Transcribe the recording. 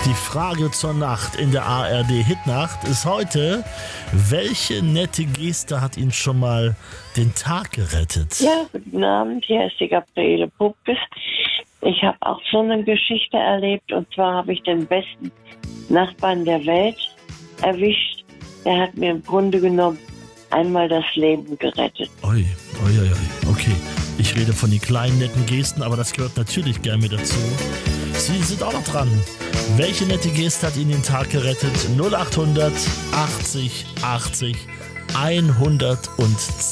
Die Frage zur Nacht in der ARD Hitnacht ist heute: Welche nette Geste hat Ihnen schon mal den Tag gerettet? Ja, guten Abend, hier ist die Gabriele Pupkes. Ich habe auch so eine Geschichte erlebt, und zwar habe ich den besten Nachbarn der Welt erwischt. Der hat mir im Grunde genommen einmal das Leben gerettet. Oi. Okay, ich rede von den kleinen netten Gesten, aber das gehört natürlich gerne mit dazu. Sie sind auch noch dran. Welche nette Geste hat Ihnen den Tag gerettet? 0800 80 80 110.